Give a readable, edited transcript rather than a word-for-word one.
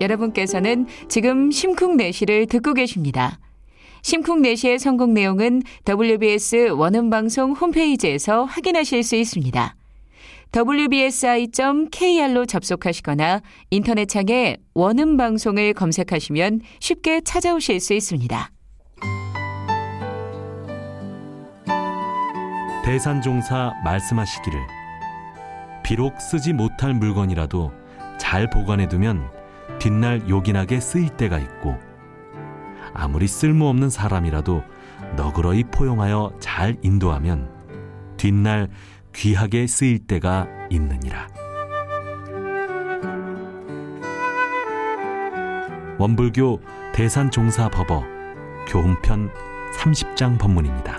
여러분께서는 지금 심쿵내시를 듣고 계십니다. 심쿵내시의 선곡 내용은 WBS 원음방송 홈페이지에서 확인하실 수 있습니다. wbsi.kr로 접속하시거나 인터넷창에 원음방송을 검색하시면 쉽게 찾아오실 수 있습니다. 대산종사 말씀하시기를 비록 쓰지 못할 물건이라도 잘 보관해두면 뒷날 요긴하게 쓰일 때가 있고 아무리 쓸모없는 사람이라도 너그러이 포용하여 잘 인도하면 뒷날 귀하게 쓰일 때가 있느니라. 원불교 대산종사법어 교훈편 30장 법문입니다.